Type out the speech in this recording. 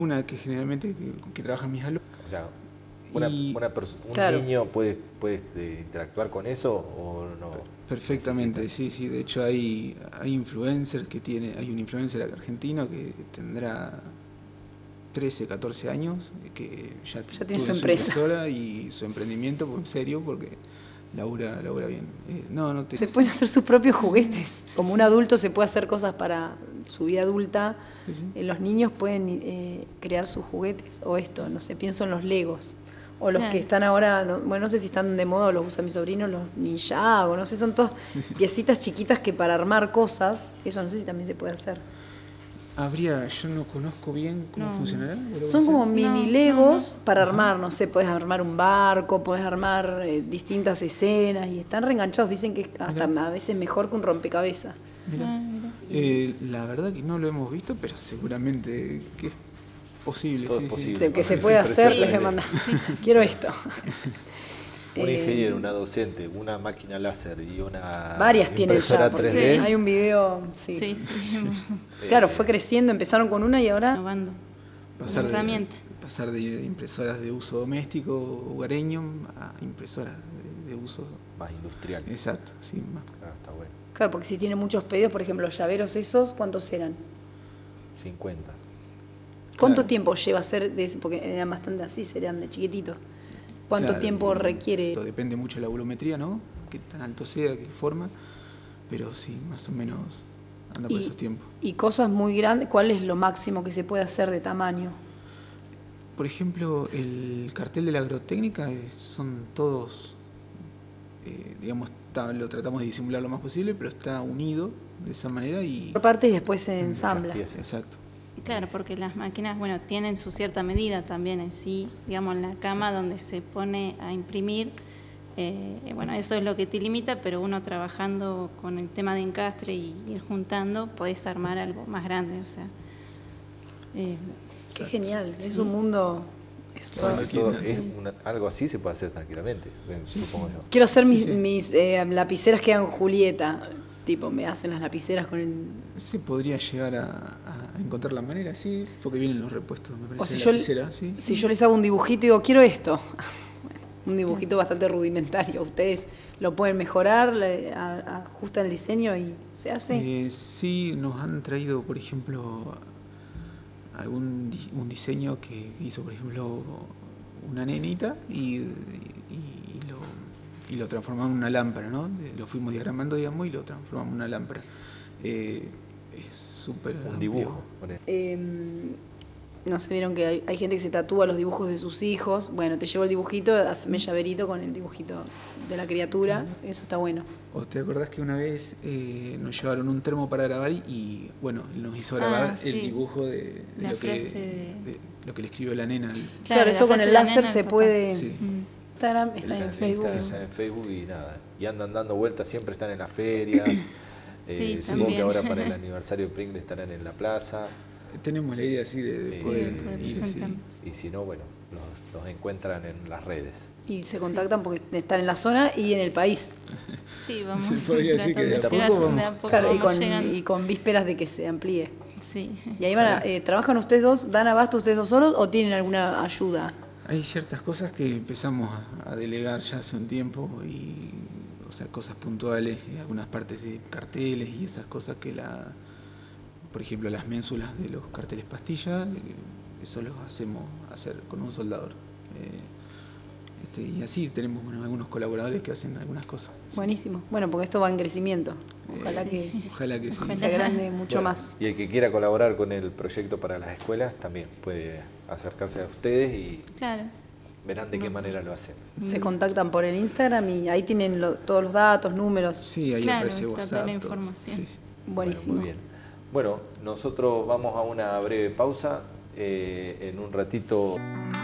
Una que generalmente que trabajan mis alumnos. O sea, claro, niño puede interactuar con eso o no. Perfectamente, sí. De hecho hay influencers hay un influencer argentino que tendrá 13, 14 años, que ya tiene su empresa. empresa Sola y su emprendimiento, en serio, porque labura bien. Se pueden hacer sus propios juguetes. Como un adulto se puede hacer cosas para su vida adulta, sí. Los niños pueden crear sus juguetes. O esto, no sé, pienso en los Legos. O los que están ahora, no sé si están de moda o los usa mi sobrino, los Ninjago, no sé, son todas piecitas chiquitas que para armar cosas, eso no sé si también se puede hacer. Yo no conozco bien cómo funcionará. Son como mini Legos para armar, no sé, puedes armar un barco, puedes armar distintas escenas y están reenganchados, dicen que es hasta a veces mejor que un rompecabezas. La verdad que no lo hemos visto, pero seguramente que es posible. Todo es posible. Que se puede hacer, les voy a mandar. Quiero esto. Un ingeniero, una docente, una máquina láser y una varias tienen ya, 3D. Hay un video, sí. Claro, fue creciendo, empezaron con una y ahora pasar de impresoras de uso doméstico hogareño a impresoras de uso más industrial. Exacto, sí, más. Está bueno. Claro, porque si tiene muchos pedidos, por ejemplo, los llaveros esos, ¿cuántos eran? 50. ¿Cuánto tiempo lleva hacer de ese? Porque eran bastante así, serían de chiquititos. ¿Cuánto tiempo requiere? Depende mucho de la volumetría, ¿no? Qué tan alto sea, qué forma, pero sí, más o menos anda por esos tiempos. ¿Y cosas muy grandes? ¿Cuál es lo máximo que se puede hacer de tamaño? Por ejemplo, el cartel de la agrotécnica son todos, digamos, lo tratamos de disimular lo más posible, pero está unido de esa manera y... Por parte y después se ensambla. Exacto. Claro, porque las máquinas, tienen su cierta medida también en sí, digamos, en la cama donde se pone a imprimir, eso es lo que te limita, pero uno trabajando con el tema de encastre y ir juntando, podés armar algo más grande, o sea. Qué genial, es un mundo... Algo así se puede hacer tranquilamente, supongo yo. Quiero hacer mis lapiceras que hagan Julieta. Tipo, me hacen las lapiceras con el... Se podría llegar a encontrar la manera, sí, porque vienen los repuestos, me parece. Si yo les hago un dibujito y digo, quiero esto, un dibujito bastante rudimentario, ustedes lo pueden mejorar, ajustan el diseño y se hace. Sí, nos han traído, por ejemplo, un diseño que hizo, por ejemplo, una nenita y lo transformamos en una lámpara, ¿no? Lo fuimos diagramando, digamos, y lo transformamos en una lámpara. Es súper un dibujo. No sé, vieron que hay gente que se tatúa los dibujos de sus hijos. Bueno, te llevo el dibujito, hazme llaverito con el dibujito de la criatura. Eso está bueno. ¿O te acordás que una vez nos llevaron un termo para grabar y nos hizo grabar el dibujo de lo que le escribió la nena? Claro, eso con el láser se puede... Sí. Instagram, está en Facebook. Está en Facebook y nada. Y andan dando vueltas, siempre están en las ferias. Supongo que ahora para el aniversario de Pringle estarán en la plaza. Tenemos la idea así de poder ir así. Y si no, los encuentran en las redes. Y se contactan porque están en la zona y en el país. Sí, vamos. Se podría decir que de a poco vamos. Claro, y con vísperas de que se amplíe. Sí. Y ahí ¿trabajan ustedes dos, dan abasto ustedes dos solos o tienen alguna ayuda? Hay ciertas cosas que empezamos a delegar ya hace un tiempo, o sea, cosas puntuales, algunas partes de carteles y esas cosas por ejemplo, las ménsulas de los carteles pastilla, eso los hacemos hacer con un soldador. Y así tenemos algunos colaboradores que hacen algunas cosas. Buenísimo. Bueno, porque esto va en crecimiento. Ojalá que se agrande mucho más. Y el que quiera colaborar con el proyecto para las escuelas también puede acercarse a ustedes y verán de qué manera lo hacen. Se contactan por el Instagram y ahí tienen todos los datos, números. Sí, ahí aparece WhatsApp. Toda la información. Sí. Buenísimo. Muy bien. Bueno, nosotros vamos a una breve pausa. En un ratito...